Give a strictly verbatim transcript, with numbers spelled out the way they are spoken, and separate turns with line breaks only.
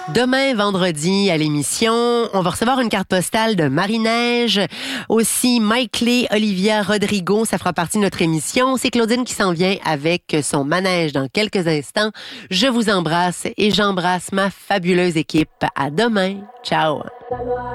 Demain, vendredi, à l'émission, on va recevoir une carte postale de Marie-Neige. Aussi, Mike Lee, Olivia Rodrigo, ça fera partie de notre émission. C'est Claudine qui s'en vient avec son manège dans quelques instants. Je vous embrasse et j'embrasse ma fabuleuse équipe. À demain. Ciao.